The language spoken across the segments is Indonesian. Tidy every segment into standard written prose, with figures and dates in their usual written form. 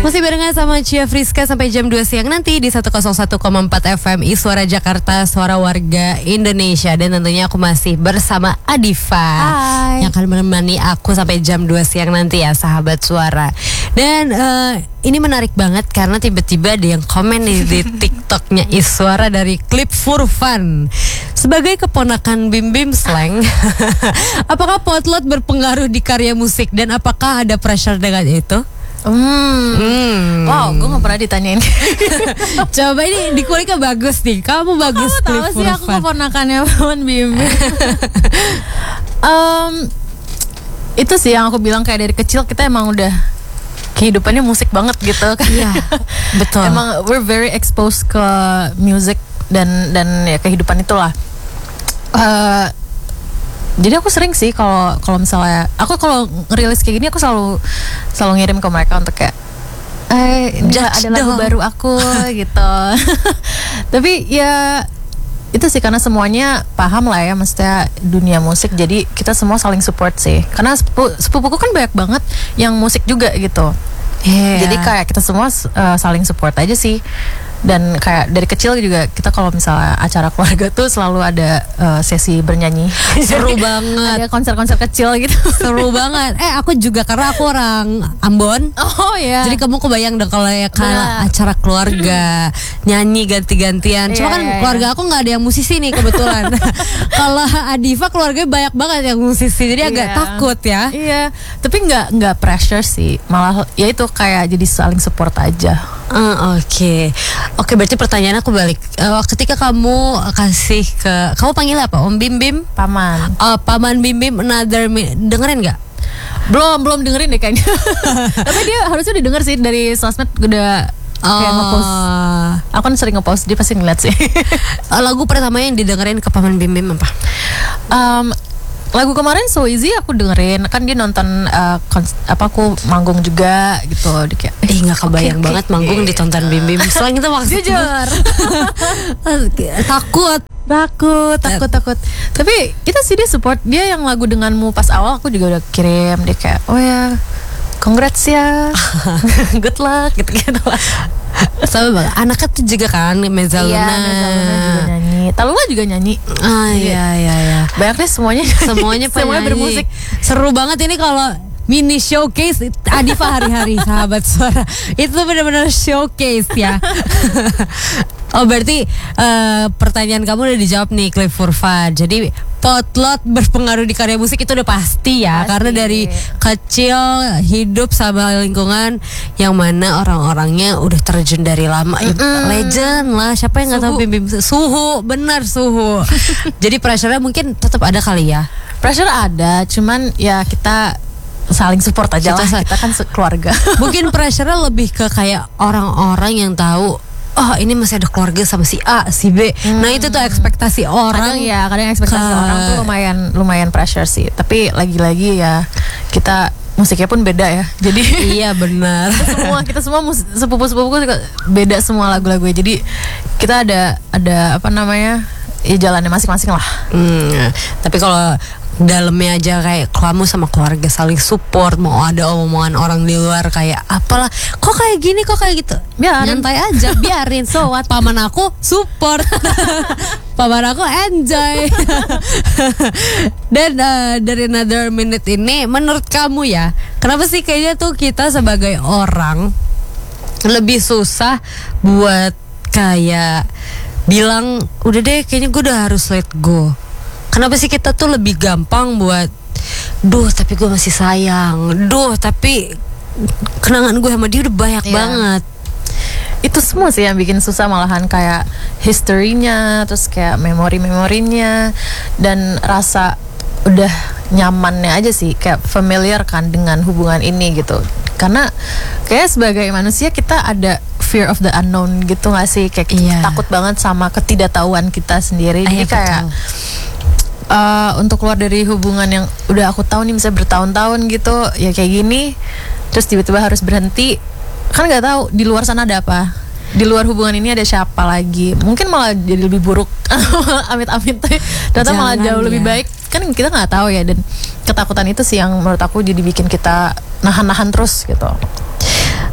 Masih barengan sama Cia Friska sampai jam 2 siang nanti di 101,4 FM Suara Jakarta, suara warga Indonesia. Dan tentunya aku masih bersama Adifa. Hai. Yang akan menemani aku sampai jam 2 siang nanti ya, sahabat suara. Dan ini menarik banget karena tiba-tiba ada yang komen di TikToknya Iswara dari klip For Fun. Sebagai keponakan Bim Bim Slang, apakah potlot berpengaruh di karya musik dan apakah ada pressure dengan itu? Wow, gue gak pernah ditanyain. Coba ini dikuliknya bagus nih. Kamu bagus. Kamu tahu sih aku keponakannya Paman Bim. Itu sih yang aku bilang, kayak dari kecil kita emang udah kehidupannya musik banget gitu kan. Iya, betul. Emang we're very exposed ke music dan ya kehidupan itulah. Jadi aku sering sih kalau misalnya aku kalau ngerilis kayak gini, aku selalu ngirim ke mereka untuk kayak ini ada lagu baru aku gitu. Tapi ya itu sih karena semuanya paham lah ya, maksudnya dunia musik, jadi kita semua saling support sih. Karena sepupuku kan banyak banget yang musik juga gitu. Jadi kayak kita semua saling support aja sih. Dan kayak dari kecil juga kita kalau misalnya acara keluarga tuh selalu ada sesi bernyanyi. Seru banget. Ada konser-konser kecil gitu. Seru banget. Aku juga karena aku orang Ambon. Oh ya. Jadi kamu kebayang dong kalau ya kayak acara keluarga nyanyi ganti-gantian. Cuma kan keluarga aku nggak ada yang musisi nih kebetulan. Kalau Adifa keluarganya banyak banget yang musisi, jadi agak takut ya. Iya. Tapi nggak pressure sih. Malah ya itu kayak jadi saling support aja. Oke, berarti pertanyaan aku balik. Ketika kamu kasih ke, kamu panggil apa? Om Bim Bim? Paman. Paman Bim Bim, dengerin nggak? Belum dengerin deh kayaknya. Tapi dia harusnya udah denger sih, dari sosmed udah kayak ngepost. Aku kan sering ngepost, dia pasti ngeliat sih. Lagu pertama yang didengerin ke Paman Bim Bim apa? Lagu kemarin So Easy aku dengerin, kan dia nonton aku manggung juga gitu. Dia kayak nggak kebayang banget manggung ditonton Bim Bim. Selain itu maksudnya jujur takut. Tapi itu sih dia support. Dia yang lagu Denganmu pas awal aku juga udah kirim, dia kayak oh ya congrats ya, good luck gitu lah. Sama anaknya tuh juga kan Mezaluna. Iya, Mezaluna juga nyanyi. Talula juga nyanyi. Iya. Banyak deh semuanya bermusik. Seru banget ini kalau mini showcase Adifa hari-hari, sahabat suara. Itu benar-benar showcase ya. Oh berarti pertanyaan kamu udah dijawab nih, klip For Fun. Jadi potlot berpengaruh di karya musik itu udah pasti ya. Pasti. Karena dari kecil hidup sama lingkungan yang mana orang-orangnya udah terjun dari lama. Legend lah, siapa yang nggak tahu Bim Bim? Suhu. Jadi pressure-nya mungkin tetap ada kali ya. Pressure ada, cuman ya kita saling support aja lah. Kita kan keluarga. Mungkin pressure-nya lebih ke kayak orang-orang yang tahu, oh ini masih ada keluarga sama si A, si B. Nah itu tuh ekspektasi orang. Kadang ekspektasi orang tuh lumayan pressure sih. Tapi lagi-lagi ya kita musiknya pun beda ya. Jadi iya benar. kita semua sepupu-sepupu juga beda semua lagu-lagunya. Jadi kita ada apa namanya, ya jalannya masing-masing lah. Tapi kalau dalamnya aja kayak kamu sama keluarga saling support, mau ada omongan orang di luar kayak apalah, kok kayak gini, kok kayak gitu, biarin, nyantai aja, biarin. So what? Paman aku support. Paman aku enjoy. Dan dari Another Minute ini, menurut kamu ya, kenapa sih kayaknya tuh kita sebagai orang lebih susah buat kayak bilang udah deh kayaknya gue udah harus let go? Kenapa sih kita tuh lebih gampang buat tapi gue masih sayang, tapi kenangan gue sama dia udah banyak banget. Itu semua sih yang bikin susah, malahan kayak historinya, terus kayak memorinya, dan rasa udah nyamannya aja sih, kayak familiar kan dengan hubungan ini gitu. Karena kayak sebagai manusia kita ada fear of the unknown gitu gak sih, kayak takut banget sama ketidaktahuan kita sendiri. Jadi kayak untuk keluar dari hubungan yang udah aku tahu nih misalnya bertahun-tahun gitu ya kayak gini, terus tiba-tiba harus berhenti, kan nggak tahu di luar sana ada apa, di luar hubungan ini ada siapa lagi, mungkin malah jadi lebih buruk. Amit-amit ternyata malah jauh lebih baik, kan kita nggak tahu ya. Dan ketakutan itu sih yang menurut aku jadi bikin kita nahan-nahan terus gitu.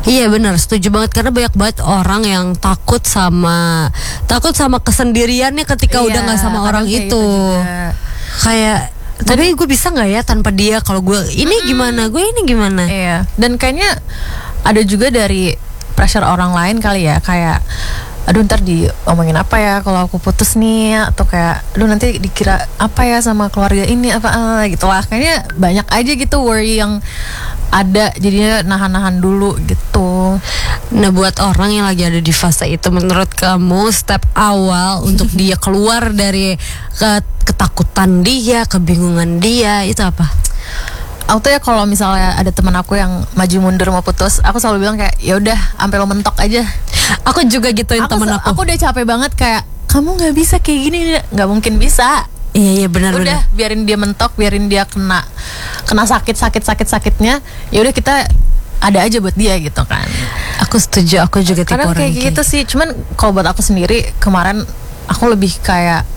Iya benar, setuju banget karena banyak banget orang yang takut sama kesendiriannya ketika udah nggak sama orang itu. Kayak tapi gue bisa nggak ya tanpa dia? Kalau gue ini gimana, gue ini gimana? Iya. Dan kayaknya ada juga dari pressure orang lain kali ya, kayak aduh ntar diomongin apa ya kalau aku putus nih, atau kayak aduh nanti dikira apa ya sama keluarga ini apa gitu lah. Kayaknya banyak aja gitu worry yang ada, jadinya nahan-nahan dulu gitu. Nah buat orang yang lagi ada di fase itu, menurut kamu step awal untuk dia keluar dari ketakutan dia, kebingungan dia itu apa? Aku tuh ya kalau misalnya ada teman aku yang maju mundur mau putus, aku selalu bilang kayak ya udah sampai lo mentok aja. Aku juga gituin temen aku. Aku udah capek banget kayak kamu nggak bisa kayak gini, nggak mungkin bisa. Iya benar. Udah biarin dia mentok, biarin dia kena sakitnya. Ya udah kita ada aja buat dia gitu kan. Aku setuju, aku juga tipe kadang orang kayak gitu sih. Cuman kalau buat aku sendiri kemarin aku lebih kayak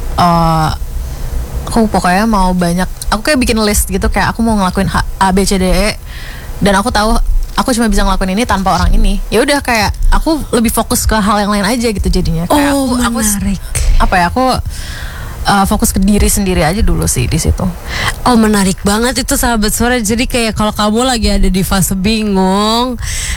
aku pokoknya mau banyak. Aku kayak bikin list gitu, kayak aku mau ngelakuin A B C D E, dan aku tahu aku cuma bisa ngelakuin ini tanpa orang ini. Ya udah kayak aku lebih fokus ke hal yang lain aja gitu jadinya. Kayak aku menarik. Aku fokus ke diri sendiri aja dulu sih di situ. Oh menarik banget itu sahabat suara. Jadi kayak kalau kamu lagi ada di fase bingung,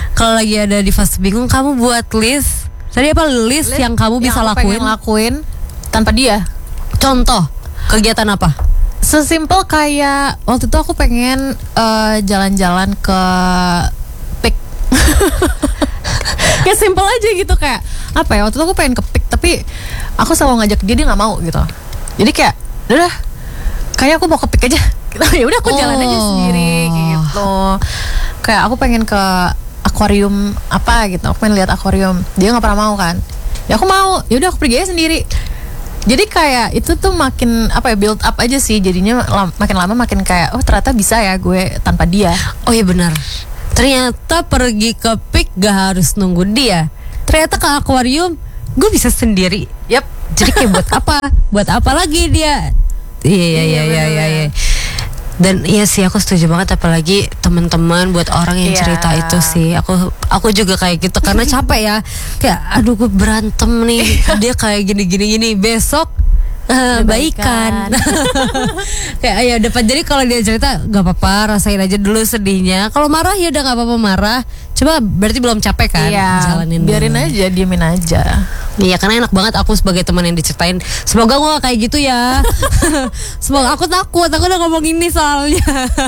kamu buat list. Tadi apa list yang kamu bisa lakuin tanpa dia. Contoh kegiatan apa? Sesimpel kayak waktu itu aku pengen jalan-jalan ke Pik. Kayak simpel aja gitu, kayak apa ya, waktu itu aku pengen ke Pik tapi aku selalu ngajak dia nggak mau gitu. Jadi kayak udah kayak aku mau ke Pik aja. Ya udah aku jalan aja sendiri kayak gitu. Kayak aku pengen ke akuarium apa gitu, aku pengen lihat akuarium, dia nggak pernah mau kan. Ya aku mau, ya udah aku pergi aja sendiri. Jadi kayak itu tuh makin build up aja sih, jadinya makin lama makin kayak oh ternyata bisa ya gue tanpa dia. Oh iya benar. Ternyata pergi ke Pik gak harus nunggu dia. Ternyata ke akuarium gue bisa sendiri. Yap. Jadi kayak buat apa? Buat apa lagi dia? Iya. Dan iya sih aku setuju banget, apalagi teman-teman buat orang yang cerita itu sih. Aku juga kayak gitu karena capek ya. Kayak aduh gue berantem nih. Dia kayak gini besok baikan. Kayak ya dapat. Jadi kalau dia cerita nggak apa-apa, rasain aja dulu sedihnya. Kalau marah ya udah nggak apa-apa marah. Coba berarti belum capek kan? Iya, jalanin biarin dulu. aja, diemin aja. Iya karena enak banget aku sebagai teman yang diceritain. Semoga gue gak kayak gitu ya. Semoga, aku takut, aku udah ngomong ini soalnya.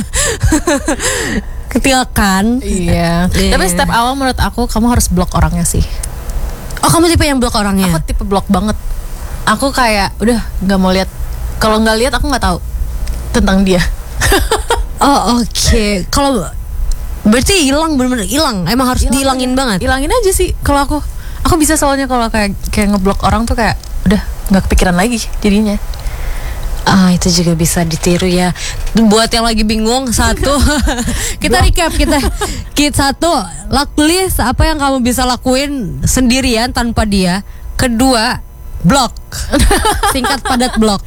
Ketilakan. Iya. Tapi step awal menurut aku kamu harus blok orangnya sih. Oh kamu tipe yang blok orangnya? Aku tipe blok banget. Aku kayak udah nggak mau lihat. Kalau nggak lihat aku nggak tahu tentang dia. Oh oke. Kalau berarti hilang, bener-bener hilang. Emang harus dihilangin banget. Hilangin aja sih kalau aku. Aku bisa soalnya kalau kayak ngeblok orang tuh kayak udah nggak kepikiran lagi jadinya. Itu juga bisa ditiru ya. Buat yang lagi bingung, satu kita recap kita satu, list apa yang kamu bisa lakuin sendirian tanpa dia. Kedua, blok. Singkat padat blok.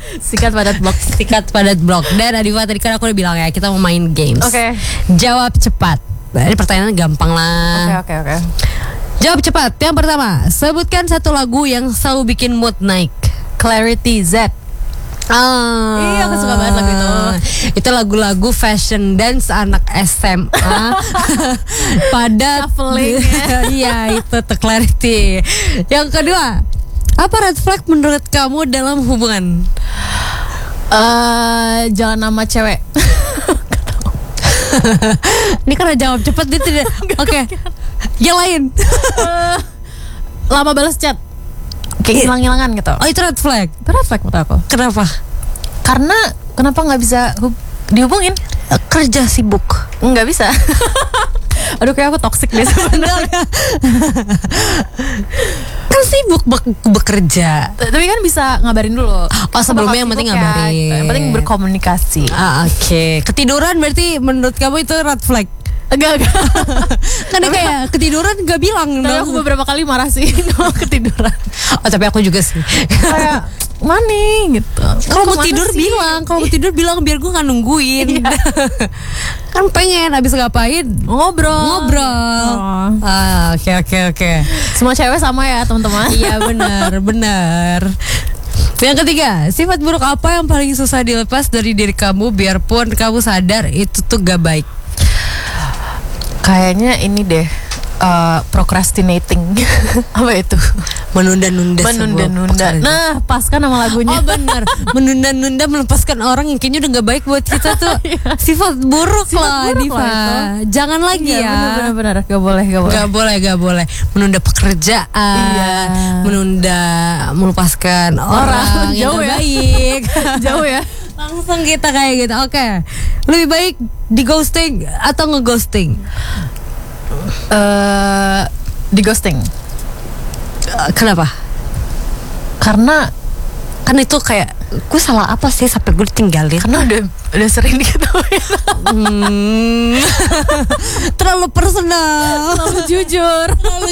Dan Adifa tadi kan aku udah bilang ya kita mau main games. Oke. Jawab cepat. Ini pertanyaan gampang lah. Oke. Jawab cepat. Yang pertama, sebutkan satu lagu yang selalu bikin mood naik. Clarity Z. Iya, aku suka banget lagu itu. Itu lagu-lagu fashion dance anak SMA. Pada iya itu tuh Clarity. Yang kedua, apa red flag menurut kamu dalam hubungan? Jalan sama cewek. Ini karena jawab cepat dia tidak. Oke. Yang lain. Lama balas chat. Kayak hilang-hilangan gitu. Oh itu red flag. Itu red flag menurut aku. Kenapa? Karena kenapa nggak bisa dihubungin? Kerja sibuk. Nggak bisa. Aduh kayak aku toxic deh sebenarnya. Kan sibuk bekerja. Tapi kan bisa ngabarin dulu. Oh sebelumnya yang penting ngabarin. Yang penting berkomunikasi. Oke. Ketiduran berarti menurut kamu itu red flag? Enggak. Karena kayak ketiduran gak bilang. Tapi aku beberapa kali marah sih kalau ketiduran. Tapi aku juga sih. Kayak mana gitu. Kalau mau tidur bilang, biar gue nggak nungguin. Kan pengen abis ngapain ngobrol. Oke. Semua cewek sama ya teman-teman. Iya benar. Yang ketiga, sifat buruk apa yang paling susah dilepas dari diri kamu biarpun kamu sadar itu tuh gak baik? Kayaknya ini deh, procrastinating. Apa itu? Menunda-nunda. Nah, pas kan nama lagunya. Oh benar, menunda-nunda melepaskan orang yang kayaknya udah gak baik buat kita tuh. Sifat buruk lah, Diva. Jangan lagi ya. Benar-benar gak boleh. Gak boleh. Menunda pekerjaan, menunda melepaskan orang yang Jauh gak ya. baik. Jauh ya. Langsung kita kayak gitu. Oke. Lebih baik di ghosting atau ngeghosting? Di ghosting. Kenapa? Karena Itu kayak gue salah apa sih sampai gue ditinggalin? Karena udah sering diketahui. Terlalu personal. Terlalu jujur.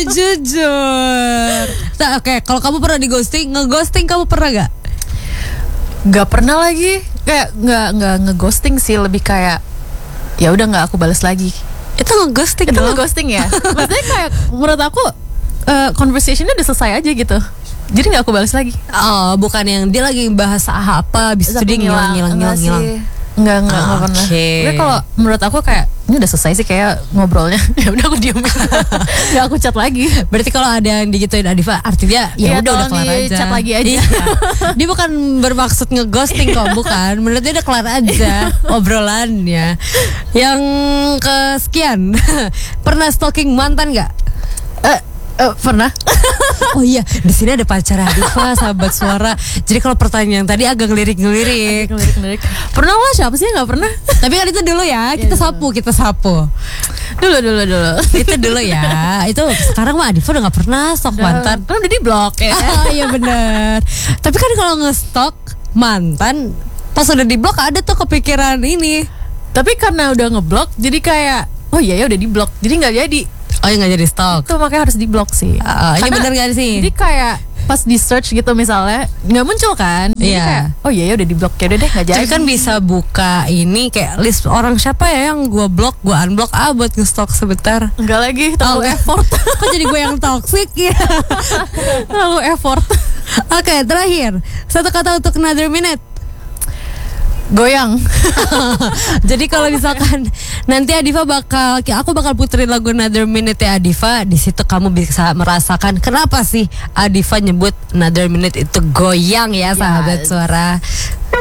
Nah, oke, kalau kamu pernah di ghosting, ngeghosting kamu pernah gak? Gak pernah lagi. Kayak nggak ngeghosting sih, lebih kayak ya udah nggak aku balas lagi. Itu ngeghosting. Itu ngeghosting ya. Maksudnya kayak menurut aku conversationnya udah selesai aja gitu. Jadi nggak aku balas lagi. Oh, bukan yang dia lagi bahas apa, habis itu dia ngilang. Enggak pernah. Tapi kalau menurut aku kayak ini udah selesai sih kayak ngobrolnya. Ya udah aku diemin. Enggak aku chat lagi. Berarti kalau ada yang digituin Adifa, artinya ya udah kelar aja. Chat lagi aja. Iya. Dia bukan bermaksud ngeghosting kok, bukan. Menurut dia udah kelar aja obrolannya. Yang kesekian, pernah stalking mantan nggak? Pernah. Oh iya, di sini ada pacar Adifa, sahabat suara. Jadi kalau pertanyaan tadi agak ngelirik. Pernah lah, siapa sih yang nggak pernah? Tapi kan itu dulu ya, kita sapu. Dulu. Itu dulu ya. Itu sekarang mah Adifa udah nggak pernah stok mantan. Kan udah di blok ya. Oh iya benar. Tapi kan kalau nge-stok mantan pas udah di blok ada tuh kepikiran ini. Tapi karena udah ngeblok, jadi kayak oh iya ya udah di blok, jadi nggak jadi. Oh ya nggak jadi stok. Itu makanya harus di blok sih. Ini benar gak sih? Jadi kayak pas di search gitu misalnya nggak muncul kan? Jadi Iya. kayak, oh iya ya udah di blok, ya udah deh nggak jadi. Tapi kan bisa buka ini kayak list orang siapa ya yang gue blok, gue unblock buat nge-stok sebentar. Enggak lagi, terlalu effort. Kok jadi gue yang toxic ya? Terlalu effort. Oke, terakhir satu kata untuk another minute. Goyang. Jadi kalau misalkan nanti Adifa aku bakal puterin lagu Another Minute ya Adifa, di situ kamu bisa merasakan kenapa sih Adifa nyebut Another Minute itu goyang ya sahabat suara.